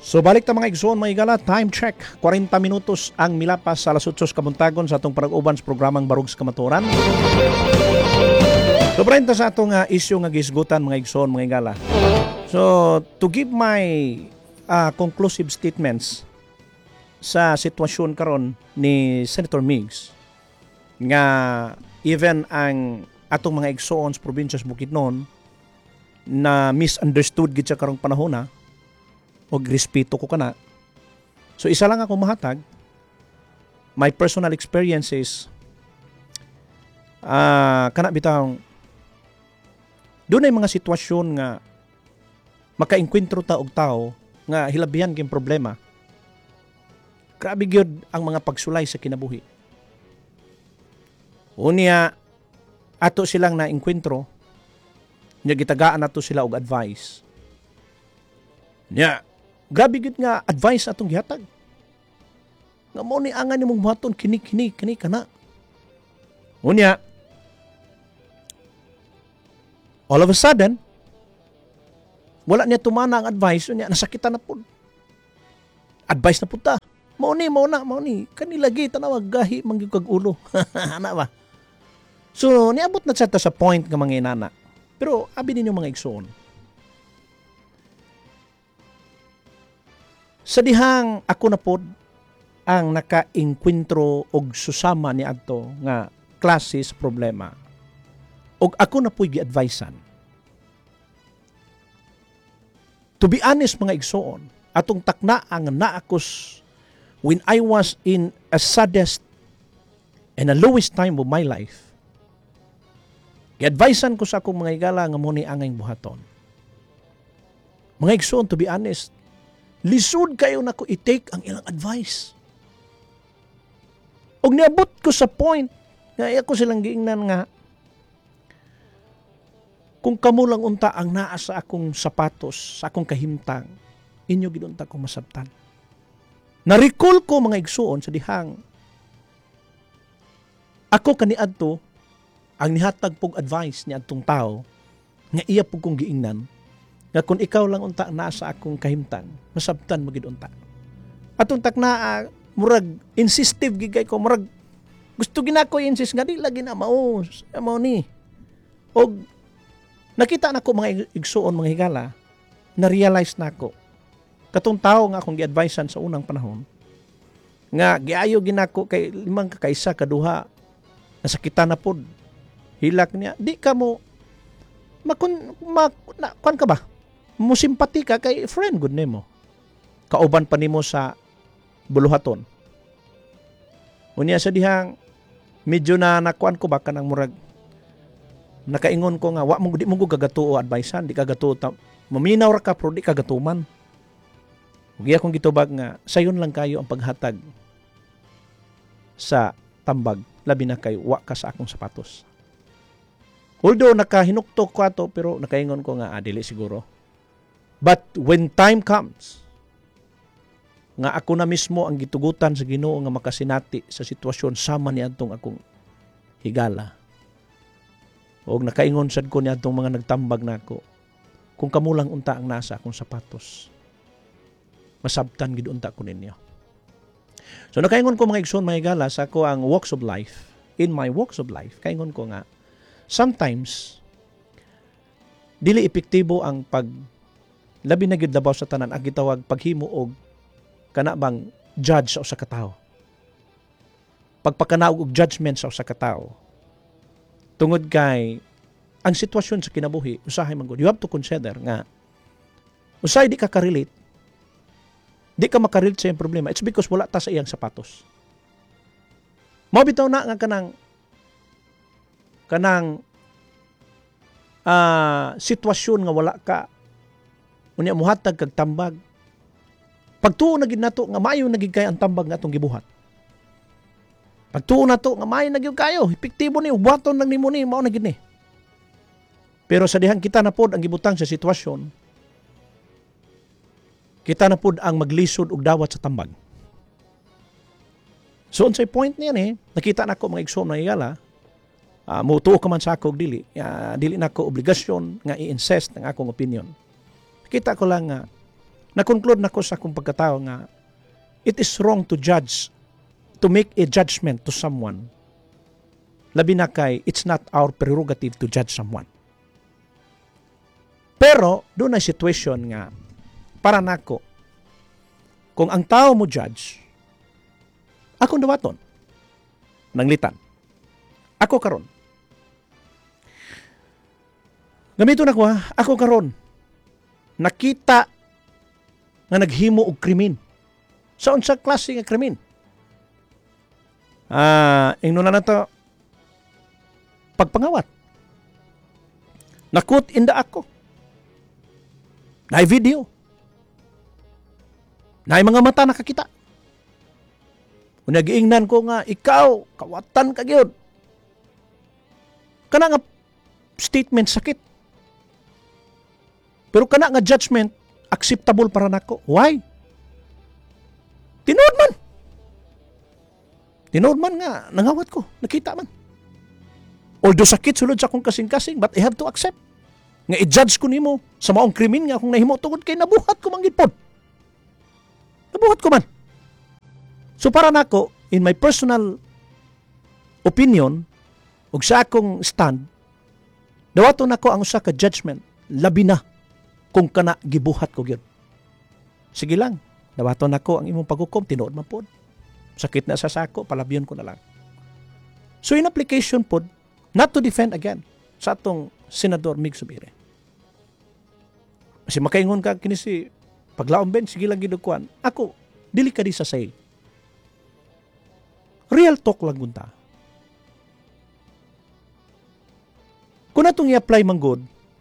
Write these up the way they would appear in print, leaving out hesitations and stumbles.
So balik ta mga igsoon mga igala, time check. 40 minutos ang milapas sa alas 8 kabuntagon sa atong parag-uban sa programang Barug sa Kamatuoran. So ta sa atong issue nga gisgutan mga igsoon mga igala. So to give my conclusive statements sa sitwasyon karon ni Senator Migs nga even ang atong mga igsoon sa probinsya sa Bukidnon na misunderstood gid sa karong panahon na o respeto ko kana. So isa lang ako mahatag, my personal experiences kana bitaw doon ay mga sitwasyon nga makaengkwentro ta og tao nga hilabihan kay problema. Grabe gyud ang mga pagsulay sa kinabuhi. Unya ato silang naengkwentro nya gitagaan nato sila og advice. Nya grabe gid nga advice atong gihatag. Nga mo ni angan nimong buhaton kini kana. Unya all of a sudden wala niya tumana ang advice unya nasakitan na pud. Advice na pud ta. Mao ni kanila gi tanawag gahi mangyud kag ulo. Ana ba? So niabot na sa point nga mga inana. Pero abi ninyo mga igsoon. Sa dihang ako na pod ang nakaengkwentro og susama ni adto nga klase sa problema. Og ako na po'y gi-advisean. To be honest mga igsoon, atong takna ang naakos when I was in a saddest and a lowest time of my life. Gi-advisean ko sa akong mga igala nga mo ni angay buhaton. Mga igsoon, to be honest, lisod kayo na ko i-take ang ilang advice. Og niabot ko sa point nga ako silang giingnan nga kung kamo lang unta ang naa sa akong sapatos, sa akong kahimtang, inyo gidunta ko masabtan. Na-recall ko mga igsuon sa dihang ako kaniadto ang nihatag pog advice ni adtong tao nga iya pug kong giingnan nga kung ikaw lang unta na sa akong kahimtang, masabtan mo gid unta. Atong takna murag insistive gigay ko, murag gusto ginako insist nga di lagi na mao ni. Og nakita nako mga igsuon mga higala, na-realize nako katong tao nga akong gi-advisean sa unang panahon nga giayo ginako kay limang kaysa kaduha nasakitan na pod hilak niya di ka mo kuan ka ba mo simpati ka kay friend good nimo kauban pa nimo sa buluhaton unya sa dihang medyo na nakuan ko ba kanang murag nakaingon ko nga wa mo di mo gagatuo advisean di kagatuo maminaw ra ka pero di kagatuman ug iya kong gitubag nga sayon lang kayo ang paghatag sa tambag labi na kay wa ka sa akong sapatos. Although nakahinuktok ko ato pero nakaingon ko nga dili siguro. But when time comes nga ako na mismo ang gitugutan sa Ginoo nga makasinati sa sitwasyon sama ni adtong akong higala. Og nakaingon sad ko ni adtong mga nagtambag nako kung kamo lang unta ang nasa akong sapatos. Masabtan gid unta ko ninyo. So nakaingon ko mga igsoon mga higala sa ako ang walks of life. In my walks of life, kaingon ko nga sometimes dili epektibo ang pag labi na gid labaw sa tanan ang gitawag paghimo og kana bang judge sa usa ka tawo. Pagpakanaog og judgment sa usa ka tawo. Tungod kay ang sitwasyon sa kinabuhi usahay man gud. You have to consider nga usay di ka ka-relate. Di ka makarelate sa iyang problema. It's because wala ta sa iyang sapatos. Mabitaw na nga kanang sitwasyon nga wala ka unya muhatag kag tambag pagtuo na gid nato nga maayo na gid kay ang tambag nga atong gibuhat pagtuo nato nga maayo na gid kayo epektibo ni buhaton lang nimo ni mao na gid ni pero sa dihang kita na pod ang gibutang sa sitwasyon kita na pod ang maglisod og dawat sa tambag. So unsay point niya nakita nako mga igsoon na igala mutuo ka man sa ako og dili dili nako obligasyon nga i-insist ang akong opinion. Kita ko lang nga Na-conclude na ko sa akong pagkatao nga it is wrong to judge, to make a judgment to someone. Labi na kay it's not our prerogative to judge someone. Pero doon ay situation nga para nako kung ang tao mo judge, akong dawaton nanglitan. Ako karon. Gamito na ko ako karon. Nakita nga naghimo og krimen. Sa unsa klase nga krimen? Ingno na to pagpangawat. Nakut inda ako. Naay video. Naay mga mata nakakita. Kung nag-iingnan ko nga, ikaw, kawatan ka gyud. Kana nga statement sakit. Pero kana nga judgment, acceptable para nako. Why? Tinood man. Tinood man nga, nangawat ko, nakita man. Although sakit sulod sa akong kasing-kasing, but I have to accept. Nga i-judge ko nimo sa maong krimen nga kung nahimo tungod kay nabuhat ko manggid pod. Nabuhat ko man. So para nako, in my personal opinion, ug sa akong stand, dawaton nako ang usa ka judgment, labi na kung kana gibuhat ko gyud. Sige lang, dawaton nako ang imong paghukom, tinuod man pod. Sakit na sa sako, palabyon ko na lang. So in application pod, not to defend again sa atong Senador Mig Zubiri. Kasi makaingon ka kini si paglaom ben, sige lang gidukuan. Ako, dili ka di sa say. Real talk lang gunta. Kung natong i-apply man good,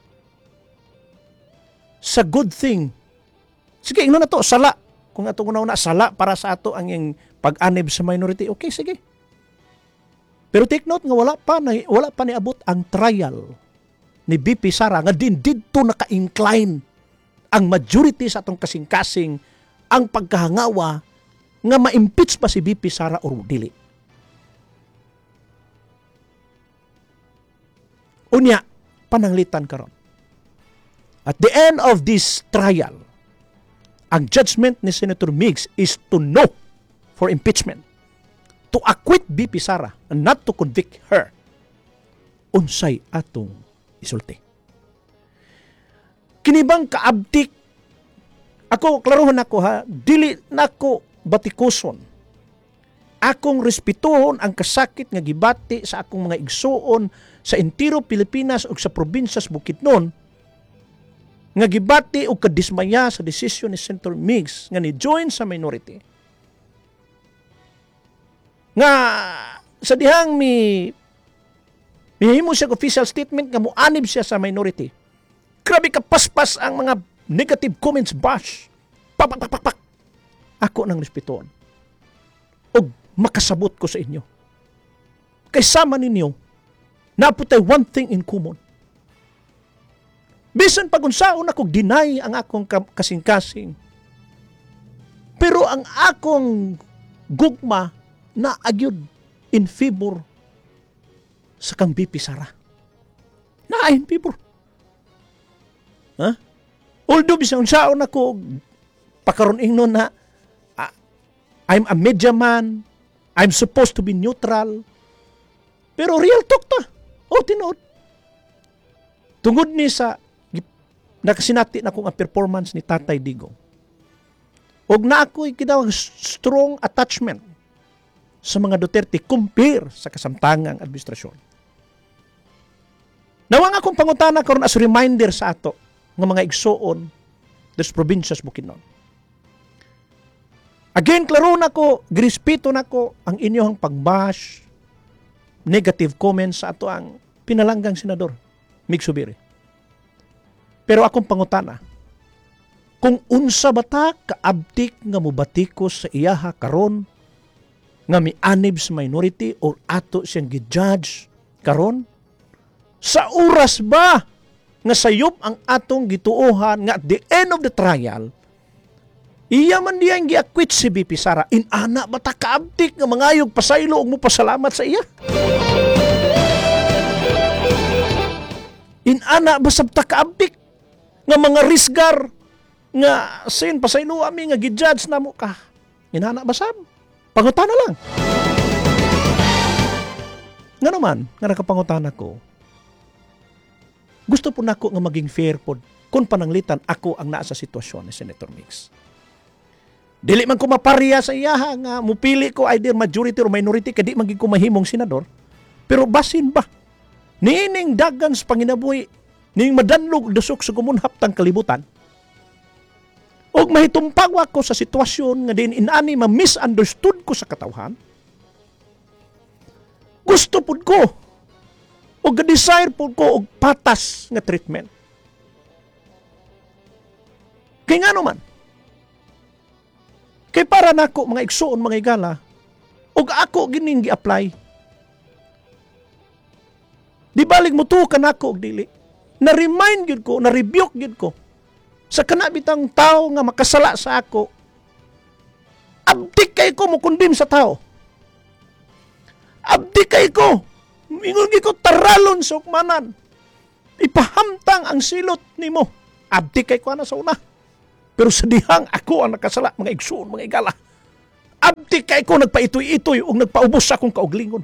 sa good thing, sige, ingno na to, sala. Kung atong una sala para sa ato ang yung pag-anib sa minority, okay, sige. Pero take note nga wala pa niabot ang trial ni BP Sara nga din didto naka-incline ang majority sa atong kasing-kasing ang pagkahangawa nga ma-impeach pa si BP Sara or dili. Unya, pananglitan karon. At the end of this trial, ang judgment ni Senator Migs is to no for impeachment, to acquit BP Sara and not to convict her. Unsay atong isulti. Kinibang kaabtik, ako, klaruhan ako ha, dili nako batikuson. Akong respetuhon ang kasakit nga gibati sa akong mga igsuon sa entero Pilipinas ug sa probinsyas Bukidnon nga gibati og kadismaya sa desisyon ni Senator Migs nga ni join sa minority. Nga sa dihang mihimo siya official statement nga muanib siya sa minority. Grabe ka paspas ang mga negative comments bash. Pak. Ako nang respetuon. Og makasabot ko sa inyo. Kay sama ninyo, naputay one thing in common. Bisan pag-unsaon ako deny ang akong kasing-kasing. Pero ang akong gugma na agyud in favor sa kang BP Sara. Na in favor. Although bisan unsaon ako pakaron ingnon na I'm a media man, I'm supposed to be neutral. Pero real talk ta. O tinuod. Tungod ni sa nakasinati na kong ang performance ni Tatay Digong. Og na ako'y kinawag strong attachment sa mga Duterte compare sa kasamtangang administrasyon. Nawang akong pangutana karon as reminder sa ato ng mga igsoon des probinsyas Bukidnon. Again, klaro na ko, girespeto na ko ang inyong pagbash, negative comments sa ato ang pinalanggang senador, Mig Zubiri. Pero akong pangutana, kung unsa bata kaabtik nga mubatikos sa iyaha karon nga mianib sa minority or ato siyang gijudge karon, sa oras ba nga sayop ang atong gituohan nga at the end of the trial, iya man diya ang gi-acquit si BP Sara, inana bata kaabtik nga mangayog pasaylo og mo pasalamat sa iya? Inana ba sabta kaabtik nga mga risgar nga sin pasaylo ami nga gi-judge namo ka. Inana basab. Pangutana lang. Nga naman, nga nakapangutana ko, gusto po nako nga maging fair pod kung pananglitan ako ang naa sa sitwasyon ni Senator Mix. Dili man ko maparya sa iya nga mupili ko either majority or minority kadi maging ko mahimong senador. Pero basin ba? Nining dagang sa panginabuhi, ning madanlog dusok sa gumunhap tang kalibutan. Og mahitumpag ko sa sitwasyon nga din inani ma-misunderstood ko sa katawhan. Gusto pud ko o ga-desire pud ko og patas nga treatment. Kay nga naman, kay para nako mga igsoon mga igala, og ako gining gi-apply. Di balig mo to ka nako og dili. Na-remind gyud ko, na-rebuke gyud ko sa kanabitang tao nga makasala sa ako. Abdik kay ko mo kundim sa tao. Abdi kay ko. Ingon ko taralon sa ukmanan. Ipahamtang ang silot nimo. Abdi kay ko na sa una. Pero sa dihang ako ang nakasala, mga igsoon, mga igala. Abdi kay ko nagpaitoy-itoy o nagpaubos sa akong kauglingon.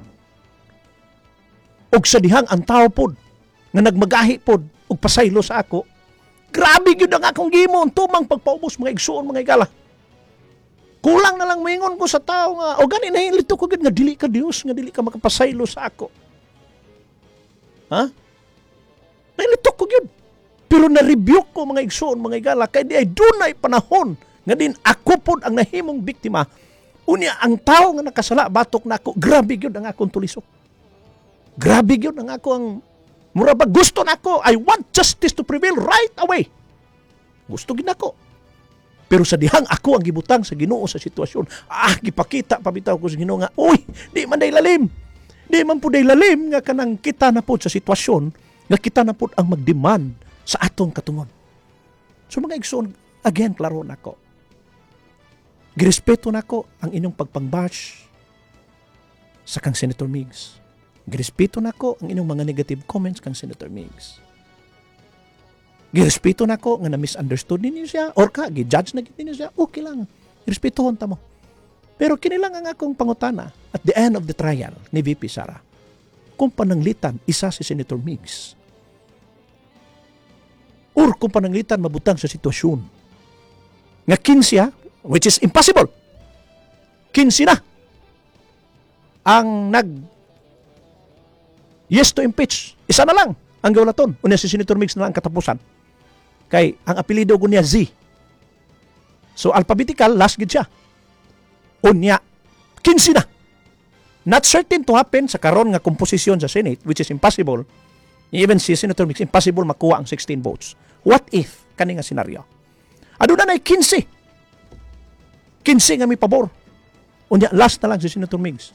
Og sa dihang ang tao pod, nga nagmagahi pod, og pasaylo sa ako, grabe yun ang akong gimon, tumang pagpaubos, mga igsoon, mga igala. Kulang na lang maingon ko sa tao nga, o gani nahilito ko nga dili ka Dios, nga dili ka makapasaylo sa ako. Ha? Nahilito ko yun. Pero na-rebuke ko mga igsoon, mga igala, kaya di ay dunay panahon nga din ako po ang nahimong biktima. Unya, ang tao nga nakasala, batok na ako, grabe yun ang akong tulisok. Grabe yun ang ako ang murabag. Gusto na ako, I want justice to prevail right away. Gusto gina ko. Pero sa dihang ako ang gibutang sa Ginoo sa sitwasyon, gipakita pabitaw ko sa Ginoo nga, uy, di man day lalim. Di man po day lalim nga kanang kita na po sa sitwasyon, nga kita na po ang magdemand sa atong katungon. So mga igsoon, again, klaro na ko. Girespeto na ko ang inyong pagpangbash sa kang Senator Migs. Girespeto na ko ang inyong mga negative comments kang Senator Migs. Girespeto na ko nga na-misunderstood ninyo siya or ka, gi-judge na ninyo siya, okay lang. Irespetohon ta mo. Pero kinilang ang akong pangutana at the end of the trial ni VP Sara, kung pananglitan isa si Senator Migs or kung pananglitan mabutang sa sitwasyon nga 15, which is impossible, 15 na ang yes to impeach. Isa na lang ang gawlaton. Unya si Senator Migs na lang katapusan. Kay ang apelido ko niya Z. So alphabetical, last gid siya. Unya, 15 na. Not certain to happen sa karon nga komposisyon sa Senate, which is impossible. Even si Senator Migs, impossible makuha ang 16 votes. What if, kani nga senaryo? Aduna na 15. 15 nga may pabor. Unya, last na lang si Senator Migs.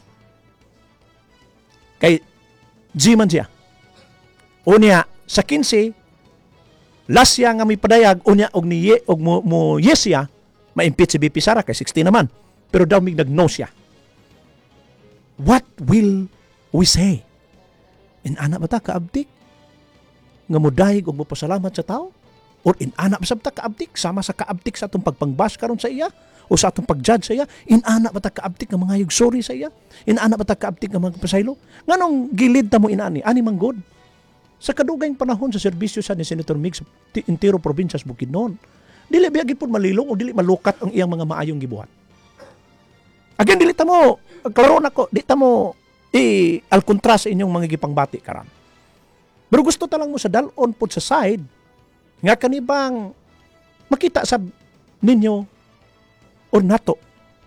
Kay G man siya. Unya, sa 15, last siya nga may padayag, unya, og mo yes siya, ma-impeach si VP Sara, kay 16 naman. Pero daw mig nag-no siya. What will we say? Inana ba ta kaabdik? Nga mo dahig og mo pasalamat sa tao? Or inana ba sabta kaabdik? Sama sa kaabdik sa atong pagpangbash karon sa iya? O sa atong pag-judge sa iya? Inana ba ta kaabdik nga mga sorry sa iya? Inana ba ta kaabdik nga mga pasaylo? Nganong gilid ta mo inani? Ani man god? Sa kadugayng panahon sa serbisyo sa ni Senator Migs sa intero probinsya sa Bukidnon, dili biyagi po malilong o dili malukat ang iyang mga maayong gibuhat. Again, dili ta mo, klaro na ko, di ta mo alkontra sa inyong mga gipangbati karan. Pero gusto ta lang mo sa dalon po sa side, nga kanibang makita sa ninyo or nato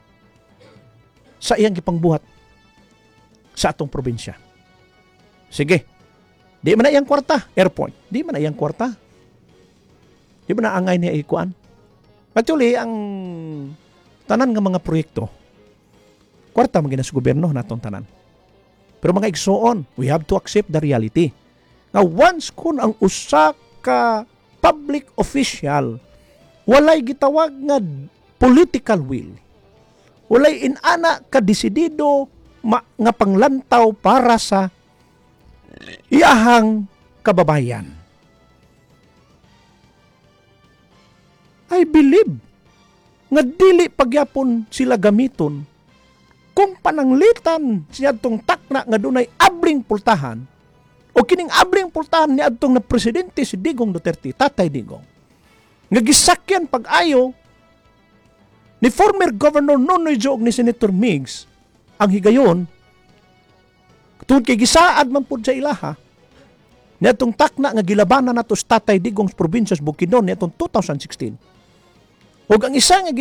sa iyang gipangbuhat sa atong probinsya. Sige, di man na iyang kwarta, airport, di man na iyang kwarta. Di man na angay niya ikuan. Actually, ang tanan nga mga proyekto, kwarta magina sa gobyerno natong tanan. Pero mga igsoon, we have to accept the reality. Nga once kun ang usa ka public official walay gitawag nga political will, walay inana ka desidido nga panglantaw para sa iyahang kababayan, I believe nga dili pagyapon sila gamiton kung pananglitan siya tong takna nga dunay abling pultahan o kining abling pultahan ni adtong na presidente si Digong Duterte, Tatay Digong, nga gisakyan pag-ayo ni former Governor Nonoy Joe ni Senator Migs ang higayon tungod kay gisaad man pud sa ilaha ni atong takna nga gilabanan nato sa Tatay Digong sa probinsya sa Bukidnon ni atong 2016. O ang isa nga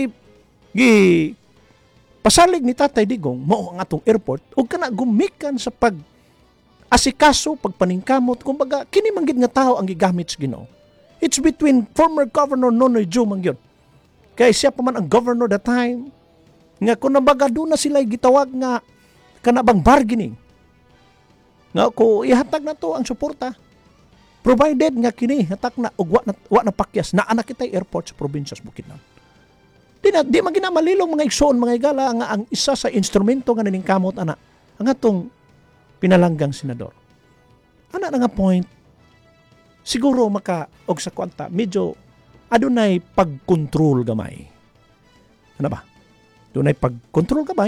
pasalig ni Tatay Digong mao ang atong airport ug kana gumikan sa pag asikaso, pagpaningkamot, kumbaga kini man gid nga tawo ang gigamit sa Ginoo. It's between former Governor Nonoy Joe man gyud. Kay siya pa man ang governor that time nga kun nabaga do na sila gitawag nga kanabang bargaining. Nga ko ihatag na to ang suporta. Provided nga kini hatak na ug wa na pakyas na anak kitay airport sa probinsya sa Bukidnon. Di man ginamalilong mga igsoon mga igala nga ang isa sa instrumento nga naningkamot ana ang atong pinalanggang senador. Ana na nga point siguro maka og sa kwanta medyo adunay pagkontrol gamay. Ano ba? Dunay pagkontrol gamay